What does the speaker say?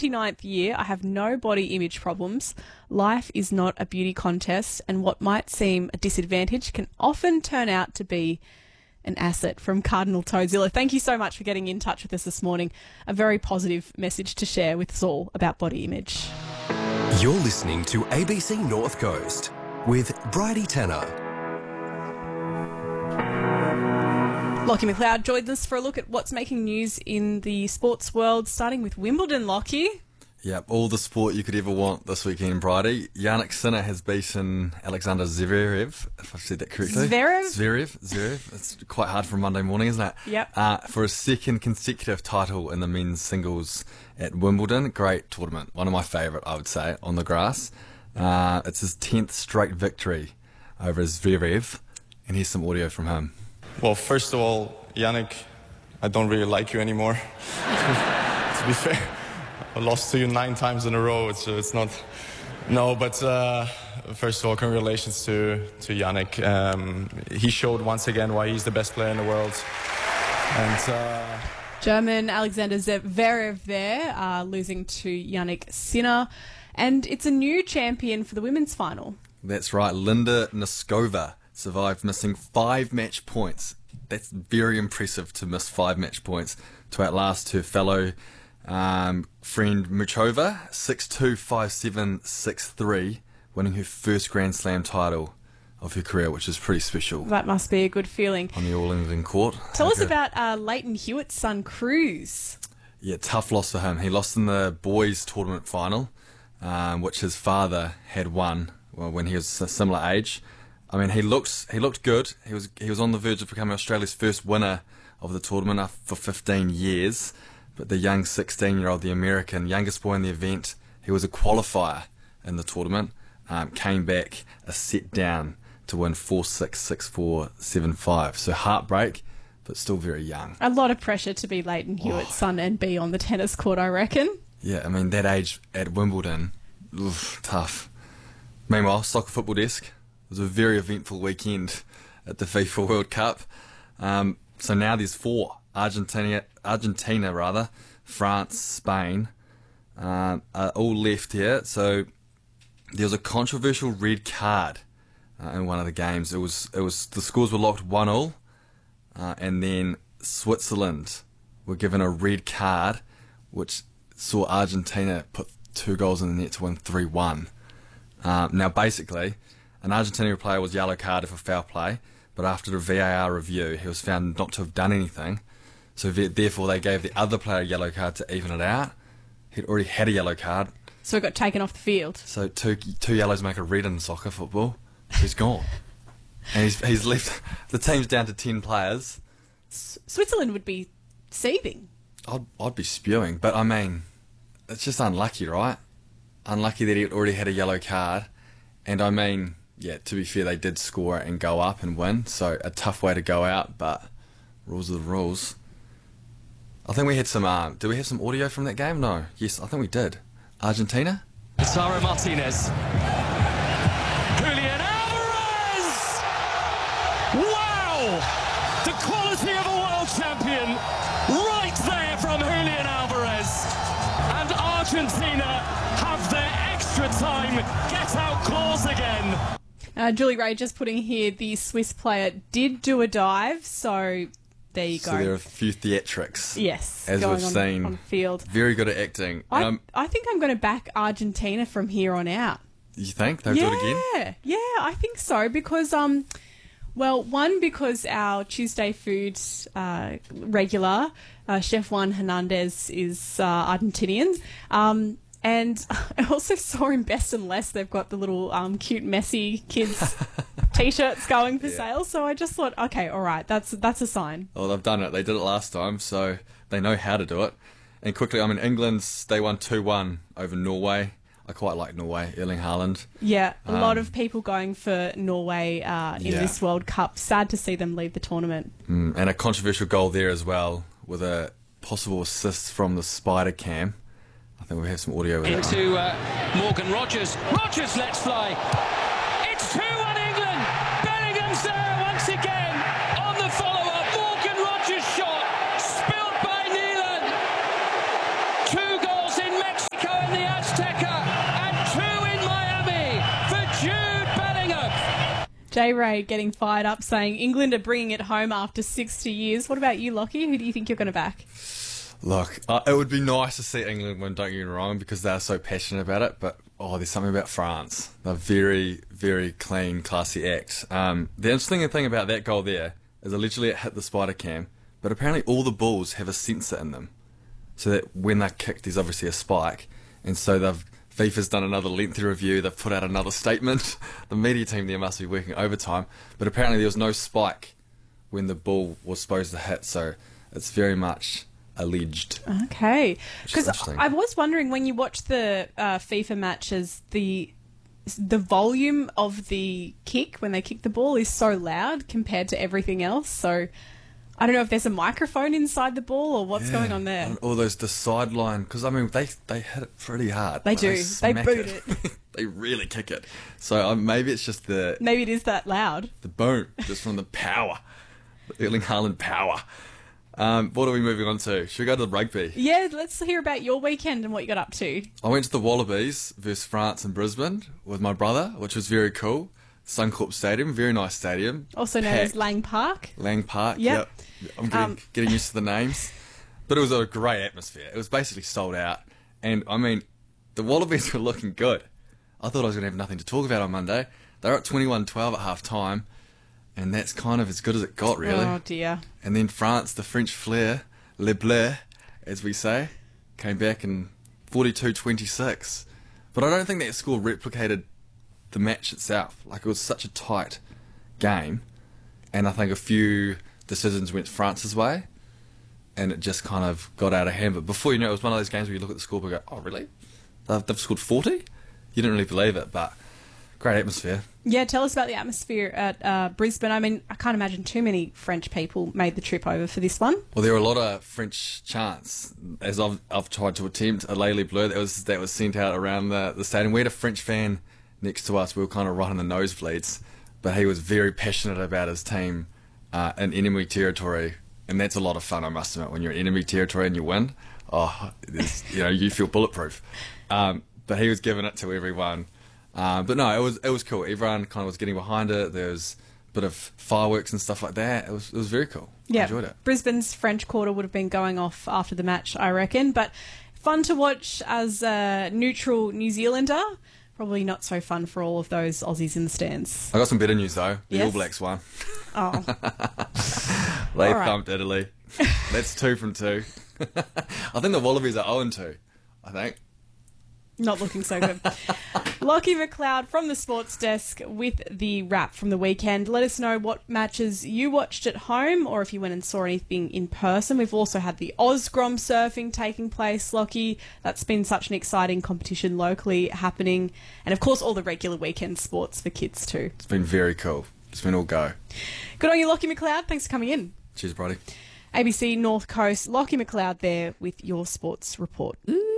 29th year. I have no body image problems. Life is not a beauty contest, and what might seem a disadvantage can often turn out to be an asset. From Cardinal Toadzilla. Thank you so much for getting in touch with us this morning. A very positive message to share with us all about body image. You're listening to ABC North Coast with Bridie Tanner. Lockie McLeod joined us for a look at what's making news in the sports world, starting with Wimbledon, Lockie. Yep, all the sport you could ever want this weekend, Bridie. Jannik Sinner has beaten Alexander Zverev, if I've said that correctly. Zverev. It's quite hard for a Monday morning, isn't it? Yep. For a second consecutive title in the men's singles at Wimbledon. Great tournament. One of my favourite, I would say, on the grass. It's his 10th straight victory over Zverev, and here's some audio from him. Well, first of all, Jannik, I don't really like you anymore. To be fair. I lost to you 9 times in a row. It's not. No, but first of all, congratulations to Jannik. He showed once again why he's the best player in the world. And German Alexander Zverev there, losing to Jannik Sinner, and it's a new champion for the women's final. That's right. Linda Noskova survived missing 5 match points. That's very impressive to miss 5 match points to outlast her fellow friend Muchova, 6-2, 5-7, 6-3, winning her first Grand Slam title of her career, which is pretty special. That must be a good feeling. On the All England court. Tell us about Leighton Hewitt's son, Cruz. Yeah, tough loss for him. He lost in the boys' tournament final, which his father had won when he was a similar age. I mean, he looked good. He was on the verge of becoming Australia's first winner of the tournament for 15 years. But the young 16-year-old, the American, youngest boy in the event, he was a qualifier in the tournament, came back a set down to win 4-6, 6-4, 7-5. So heartbreak, but still very young. A lot of pressure to be Leighton Hewitt's son and be on the tennis court, I reckon. Yeah, I mean, that age at Wimbledon, tough. Meanwhile, Soccer Football Desk, it was a very eventful weekend at the FIFA World Cup. So now there's 4. Argentina, France, Spain, are all left here. So there was a controversial red card in one of the games. It was the scores were locked 1-1, and then Switzerland were given a red card, which saw Argentina put 2 goals in the net to win 3-1. Now, basically, an Argentinian player was yellow carded for foul play, but after the VAR review, he was found not to have done anything. So therefore, they gave the other player a yellow card to even it out. He'd already had a yellow card. So he got taken off the field. So two yellows make a red in soccer football. He's gone. And he's left. The team's down to 10 players. Switzerland would be seething. I'd be spewing. But, I mean, it's just unlucky, right? Unlucky that he already had a yellow card. And, I mean, yeah, to be fair, they did score and go up and win. So a tough way to go out, but rules are the rules. I think we had some... did we have some audio from that game? No. Yes, I think we did. Argentina? Sara Martinez. Julian Alvarez! Wow! The quality of a world champion right there from Julian Alvarez. And Argentina have their extra time get-out clause again. Julie Ray just putting here the Swiss player did do a dive, so... There you go. So there are a few theatrics. Yes. As we've seen. On field. Very good at acting. I think I'm going to back Argentina from here on out. You think? They'll do it again? Yeah, I think so. Because, one, because our Tuesday Food regular, Chef Juan Hernandez, is Argentinian. And I also saw in Best and Less, they've got the little cute, messy kids T-shirts going for sale. So I just thought, okay, all right, that's a sign. Well, they've done it. They did it last time, so they know how to do it. And quickly, I mean, England's, they won 2-1 over Norway. I quite like Norway, Erling Haaland. Yeah, a lot of people going for Norway in this World Cup. Sad to see them leave the tournament. And a controversial goal there as well, with a possible assist from the Spider Cam. I think we have some audio with that. Into Morgan Rogers. Rogers lets fly. It's 2-1 England. Bellingham's there once again on the follow-up. Morgan Rogers' shot spilled by Neelan. 2 goals in Mexico. Stecker, and 2 in Miami for Jude Bellingham. Jay Ray getting fired up, saying England are bringing it home after 60 years. What about you, Lockie? Who do you think you're going to back? Look, it would be nice to see England win, don't get me wrong, because they're so passionate about it, but there's something about France. They're very, very clean, classy act. The interesting thing about that goal there is allegedly it hit the spider cam, but apparently all the balls have a sensor in them, so that when they're kicked, there's obviously a spike, and so FIFA's done another lengthy review, they've put out another statement. The media team there must be working overtime, but apparently there was no spike when the ball was supposed to hit, so it's very much alleged. Okay. Which is Because interesting. I was wondering, when you watch the FIFA matches, the volume of the kick, when they kick the ball, is so loud compared to everything else. So I don't know if there's a microphone inside the ball or what's going on there. And all the sideline, because I mean they hit it pretty hard. They do. They smack boot it. They really kick it. So maybe it's just Maybe it is that loud. the boom, just from the power, the Erling Haaland power. What are we moving on to? Should we go to the rugby? Yeah, let's hear about your weekend and what you got up to. I went to the Wallabies versus France in Brisbane with my brother, which was very cool. Suncorp Stadium, very nice stadium. Also known as Packed. Lang Park. Lang Park. Yep. I'm getting used to the names. But it was a great atmosphere. It was basically sold out. And, I mean, the Wallabies were looking good. I thought I was going to have nothing to talk about on Monday. They were at 21-12 at half-time. And that's kind of as good as it got, really. Oh, dear. And then France, the French flair, Le Bleu, as we say, came back in 42-26. But I don't think that score replicated the match itself. Like, it was such a tight game. And I think a few decisions went France's way. And it just kind of got out of hand. But before you know it, was one of those games where you look at the scoreboard and go, oh, really? They've scored 40? You didn't really believe it, but great atmosphere. Yeah, tell us about the atmosphere at Brisbane. I mean, I can't imagine too many French people made the trip over for this one. Well, there were a lot of French chants, as I've tried to attempt a Lele Bleu that was sent out around the stadium. We had a French fan next to us. We were kind of right in the nosebleeds, but he was very passionate about his team in enemy territory, and that's a lot of fun, I must admit. When you're in enemy territory and you win, you feel bulletproof. But he was giving it to everyone. But no, it was cool. Everyone kind of was getting behind it. There was a bit of fireworks and stuff like that. It was very cool. Yeah, I enjoyed it. Brisbane's French Quarter would have been going off after the match, I reckon. But fun to watch as a neutral New Zealander. Probably not so fun for all of those Aussies in the stands. I got some better news though. The Yes? All Blacks won. Oh, They All right. thumped Italy. That's 2 from 2. I think the Wallabies are 0-2. I think. not looking so good. Lockie McLeod from the Sports Desk with the wrap from the weekend. Let us know what matches you watched at home or if you went and saw anything in person. We've also had the Osgrom surfing taking place, Lockie. That's been such an exciting competition locally happening. And, of course, all the regular weekend sports for kids too. It's been very cool. It's been all go. Good on you, Lockie McLeod. Thanks for coming in. Cheers, Brody. ABC North Coast, Lockie McLeod there with your sports report. Ooh.